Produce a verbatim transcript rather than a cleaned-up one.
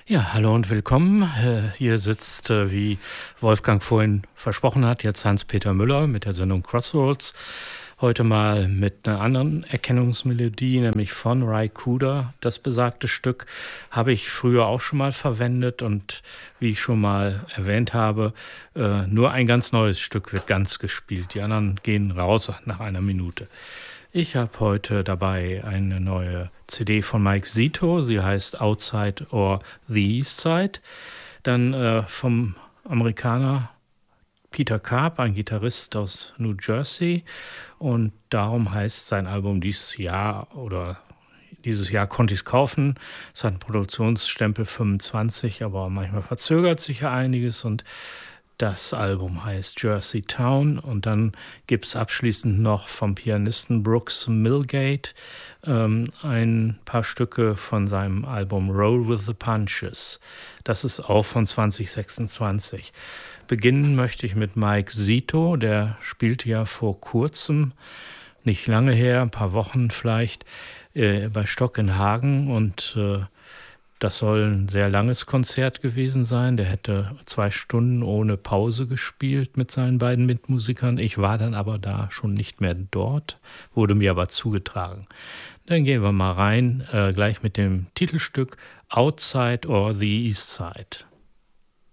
Ja, hallo und willkommen. Äh, Hier sitzt, äh, wie Wolfgang vorhin versprochen hat, jetzt Hans-Peter Müller mit der Sendung Crossroads. Heute mal mit einer anderen Erkennungsmelodie, nämlich von Ry Cooder. Das besagte Stück habe ich früher auch schon mal verwendet und wie ich schon mal erwähnt habe, äh, nur ein ganz neues Stück wird ganz gespielt. Die anderen gehen raus nach einer Minute. Ich habe heute dabei eine neue C D von Mike Zito. Sie heißt Outside or the East Side. Dann äh, vom Amerikaner Peter Karp, ein Gitarrist aus New Jersey. Und darum heißt sein Album dieses Jahr oder dieses Jahr konnte ich es kaufen. Es hat einen Produktionsstempel fünfundzwanzig, aber manchmal verzögert sich ja einiges und das Album heißt Jersey Town und dann gibt es abschließend noch vom Pianisten Brooks Milgate ähm, ein paar Stücke von seinem Album Roll with the Punches. Das ist auch von zwanzig sechsundzwanzig. Beginnen möchte ich mit Mike Zito, der spielte ja vor kurzem, nicht lange her, ein paar Wochen vielleicht, äh, bei Stock in Hagen und äh, das soll ein sehr langes Konzert gewesen sein. Der hätte zwei Stunden ohne Pause gespielt mit seinen beiden Mitmusikern. Ich war dann aber da schon nicht mehr dort, wurde mir aber zugetragen. Dann gehen wir mal rein, äh, gleich mit dem Titelstück Outside or the East Side.